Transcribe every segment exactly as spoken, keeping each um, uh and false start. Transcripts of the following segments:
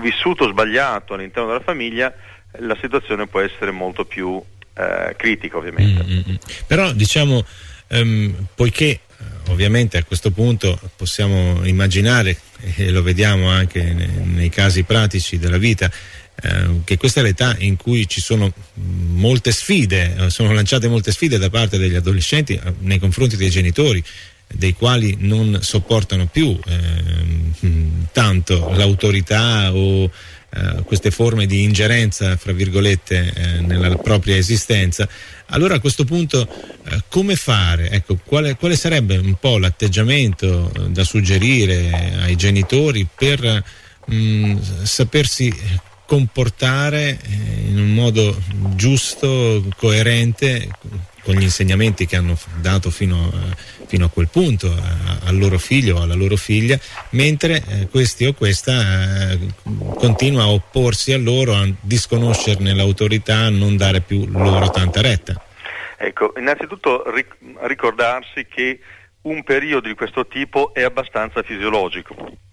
vissuto sbagliato all'interno della famiglia, la situazione può essere molto più eh, critica, ovviamente. Mm-hmm. Però diciamo, um, poiché ovviamente a questo punto possiamo immaginare, e lo vediamo anche nei, nei casi pratici della vita, eh, che questa è l'età in cui ci sono molte sfide, sono lanciate molte sfide da parte degli adolescenti eh, nei confronti dei genitori, dei quali non sopportano più eh, tanto l'autorità o eh, queste forme di ingerenza, fra virgolette, eh, nella propria esistenza. Allora a questo punto eh, come fare? Ecco, quale, quale sarebbe un po' l'atteggiamento eh, da suggerire ai genitori per mh, sapersi comportare eh, in un modo giusto, coerente con gli insegnamenti che hanno dato fino a, fino a quel punto a, al loro figlio o alla loro figlia, mentre eh, questi o questa eh, continua a opporsi a loro, a disconoscerne l'autorità, a non dare più loro tanta retta. Ecco, innanzitutto ric- ricordarsi che un periodo di questo tipo è abbastanza fisiologico,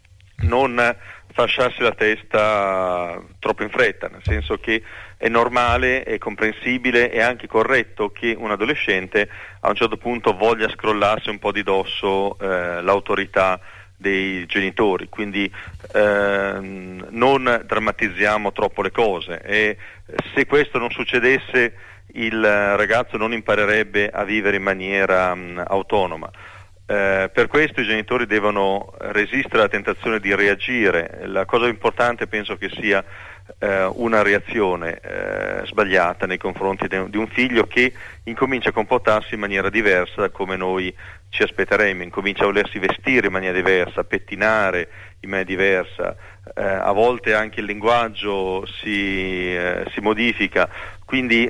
non fasciarsi la testa troppo in fretta, nel senso che è normale, è comprensibile e anche corretto che un adolescente a un certo punto voglia scrollarsi un po' di dosso eh, l'autorità dei genitori, quindi eh, non drammatizziamo troppo le cose, e se questo non succedesse il ragazzo non imparerebbe a vivere in maniera mh, autonoma. Eh, per questo i genitori devono resistere alla tentazione di reagire. La cosa importante penso che sia eh, una reazione eh, sbagliata nei confronti de- di un figlio che incomincia a comportarsi in maniera diversa da come noi ci aspetteremmo, incomincia a volersi vestire in maniera diversa, pettinare in maniera diversa, eh, a volte anche il linguaggio si, eh, si modifica, quindi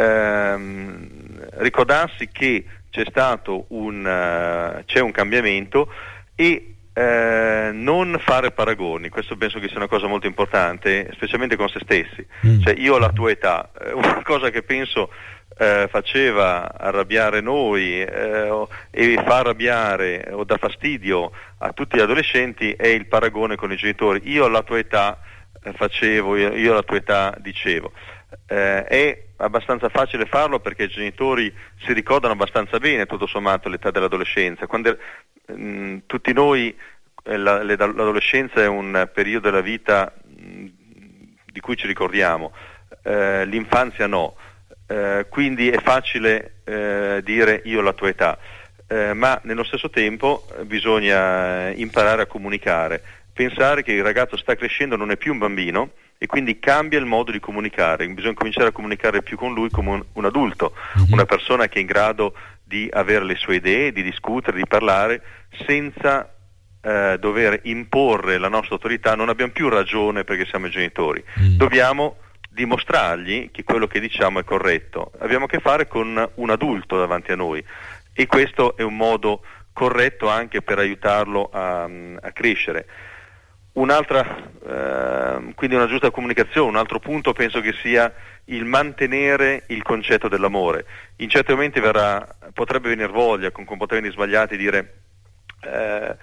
ehm, ricordarsi che c'è stato un uh, c'è un cambiamento e uh, non fare paragoni. Questo penso che sia una cosa molto importante, specialmente con se stessi. Mm. Cioè, io ho la tua età, una cosa che penso uh, faceva arrabbiare noi uh, e fa arrabbiare o dà fastidio a tutti gli adolescenti è il paragone con i genitori. Io alla tua età uh, facevo, io, io alla tua età dicevo. Uh, è abbastanza facile farlo perché i genitori si ricordano abbastanza bene tutto sommato l'età dell'adolescenza. Quando mh, tutti noi eh, la, le, l'adolescenza è un periodo della vita mh, di cui ci ricordiamo, eh, l'infanzia no, eh, quindi è facile eh, dire io ho la tua età, eh, ma nello stesso tempo bisogna imparare a comunicare, pensare che il ragazzo sta crescendo, non è più un bambino, e quindi cambia il modo di comunicare, bisogna cominciare a comunicare più con lui come un, un adulto, mm-hmm. una persona che è in grado di avere le sue idee, di discutere, di parlare senza eh, dover imporre la nostra autorità. Non abbiamo più ragione perché siamo i genitori, mm. dobbiamo dimostrargli che quello che diciamo è corretto, abbiamo a che fare con un adulto davanti a noi e questo è un modo corretto anche per aiutarlo a, a crescere. Un'altra, eh, quindi una giusta comunicazione, un altro punto penso che sia il mantenere il concetto dell'amore. In certi momenti verrà, potrebbe venire voglia con comportamenti sbagliati dire eh,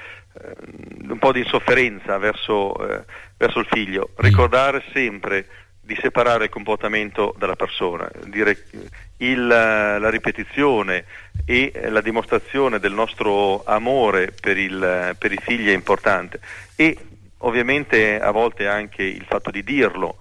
un po' di insofferenza verso, eh, verso il figlio, ricordare sempre di separare il comportamento dalla persona, dire il, la ripetizione e la dimostrazione del nostro amore per, il, per i figli è importante e ovviamente a volte anche il fatto di dirlo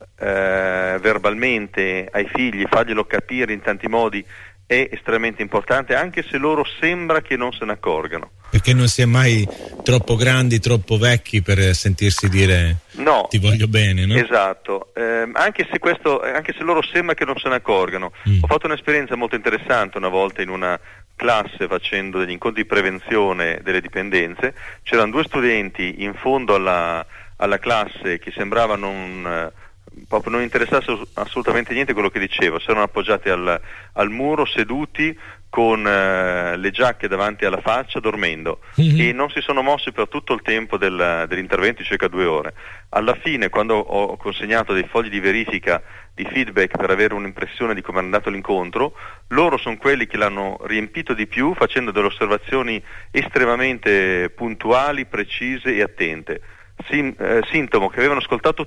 eh, verbalmente ai figli, farglielo capire in tanti modi è estremamente importante, anche se loro sembra che non se ne accorgano. Perché non si è mai troppo grandi, troppo vecchi per sentirsi dire no, ti voglio bene, no? Esatto, eh, anche se questo, anche se loro sembra che non se ne accorgano. Mm. Ho fatto un'esperienza molto interessante una volta in una classe facendo degli incontri di prevenzione delle dipendenze. C'erano due studenti in fondo alla, alla classe che sembrava non proprio non interessasse assolutamente niente quello che dicevo, si erano appoggiati al, al muro seduti con eh, le giacche davanti alla faccia dormendo mm-hmm. e non si sono mossi per tutto il tempo del, dell'intervento, circa due ore. Alla fine, quando ho consegnato dei fogli di verifica di feedback per avere un'impressione di come è andato l'incontro, loro sono quelli che l'hanno riempito di più facendo delle osservazioni estremamente puntuali, precise e attente. Sim, eh, sintomo che avevano ascoltato